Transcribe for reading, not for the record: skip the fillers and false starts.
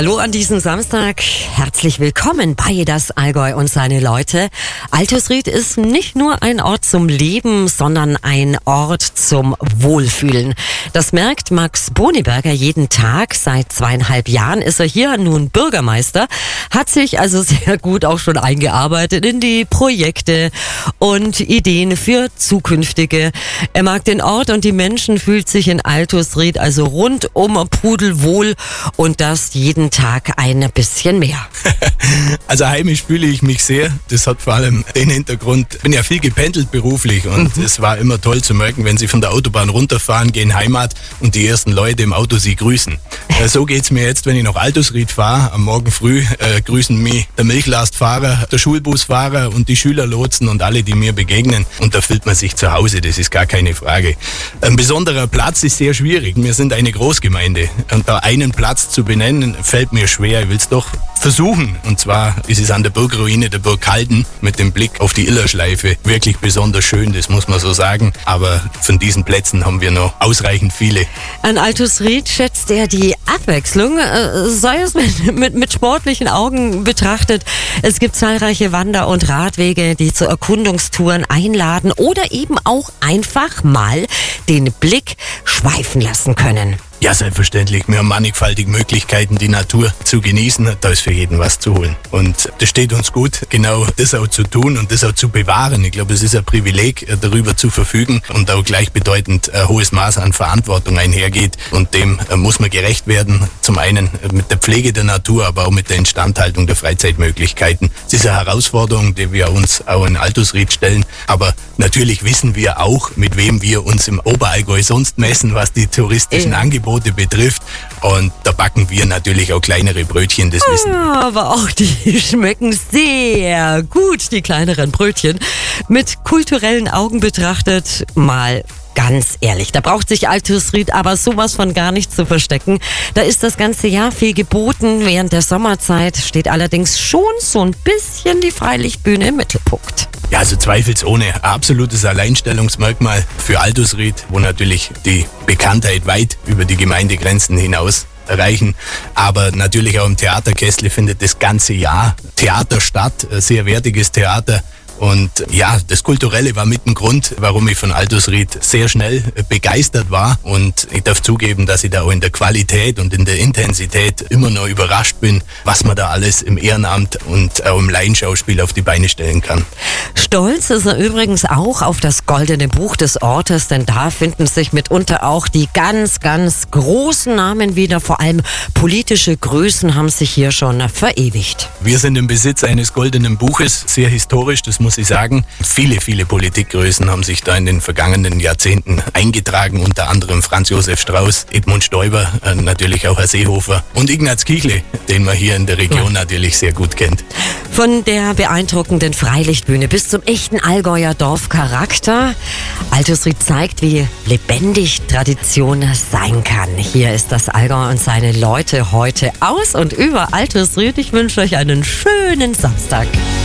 Hallo an diesem Samstag. Herzlich willkommen bei Das Allgäu und seine Leute. Altusried ist nicht nur ein Ort zum Leben, sondern ein Ort zum Wohlfühlen. Das merkt Max Boniberger jeden Tag. Seit 2,5 Jahren ist er hier nun Bürgermeister, hat sich also sehr gut auch schon eingearbeitet in die Projekte und Ideen für zukünftige. Er mag den Ort und die Menschen, fühlt sich in Altusried also rundum pudelwohl und das jeden Tag ein bisschen mehr. Also heimisch fühle ich mich sehr. Das hat vor allem den Hintergrund, ich bin ja viel gependelt beruflich und es war immer toll zu merken, wenn sie von der Autobahn runterfahren, gehen Heimat und die ersten Leute im Auto sie grüßen. So geht's mir jetzt, wenn ich nach Altusried fahre. Am Morgen früh grüßen mich der Milchlastfahrer, der Schulbusfahrer und die Schülerlotsen und alle, die mir begegnen. Und da fühlt man sich zu Hause, das ist gar keine Frage. Ein besonderer Platz ist sehr schwierig. Wir sind eine Großgemeinde und da einen Platz zu benennen, fällt mir schwer. Ich will es doch versuchen. Und zwar ist es an der Burgruine der Burg Halden mit dem Blick auf die Illerschleife wirklich besonders schön, das muss man so sagen. Aber von diesen Plätzen haben wir noch ausreichend viele. An Altusried schätzt er die Abwechslung, sei es mit sportlichen Augen betrachtet. Es gibt zahlreiche Wander- und Radwege, die zu Erkundungstouren einladen oder eben auch einfach mal den Blick schweifen lassen können. Ja, selbstverständlich. Wir haben mannigfaltige Möglichkeiten, die Natur zu genießen. Da ist für jeden was zu holen. Und das steht uns gut, genau das auch zu tun und das auch zu bewahren. Ich glaube, es ist ein Privileg, darüber zu verfügen und auch gleichbedeutend ein hohes Maß an Verantwortung einhergeht. Und dem muss man gerecht werden. Zum einen mit der Pflege der Natur, aber auch mit der Instandhaltung der Freizeitmöglichkeiten. Es ist eine Herausforderung, die wir uns auch in Altusried stellen. Aber natürlich wissen wir auch, mit wem wir uns im Oberallgäu sonst messen, was die touristischen Angebote betrifft. Und da backen wir natürlich auch kleinere Brötchen, das wissen wir. Aber auch die schmecken sehr gut, die kleineren Brötchen. Mit kulturellen Augen betrachtet, mal ganz ehrlich, da braucht sich Altusried aber sowas von gar nicht zu verstecken. Da ist das ganze Jahr viel geboten. Während der Sommerzeit steht allerdings schon so ein bisschen die Freilichtbühne im Mittelpunkt. Ja, also zweifelsohne. Ein absolutes Alleinstellungsmerkmal für Altusried, wo natürlich die Bekanntheit weit über die Gemeindegrenzen hinaus erreichen. Aber natürlich auch im Theaterkessel findet das ganze Jahr Theater statt. Ein sehr wertiges Theater. Und ja, das Kulturelle war mit dem Grund, warum ich von Altusried sehr schnell begeistert war. Und ich darf zugeben, dass ich da auch in der Qualität und in der Intensität immer noch überrascht bin, was man da alles im Ehrenamt und auch im Laienschauspiel auf die Beine stellen kann. Stolz ist er übrigens auch auf das Goldene Buch des Ortes, denn da finden sich mitunter auch die ganz, ganz großen Namen wieder. Vor allem politische Größen haben sich hier schon verewigt. Wir sind im Besitz eines Goldenen Buches, sehr historisch, das muss ich sagen. Viele, viele Politikgrößen haben sich da in den vergangenen Jahrzehnten eingetragen, unter anderem Franz Josef Strauß, Edmund Stoiber, natürlich auch Herr Seehofer und Ignaz Kichle, den man hier in der Region natürlich sehr gut kennt. Von der beeindruckenden Freilichtbühne bis zum echten Allgäuer Dorfcharakter. Altusried zeigt, wie lebendig Tradition sein kann. Hier ist das Allgäu und seine Leute heute aus und über Altusried. Ich wünsche euch einen schönen Samstag.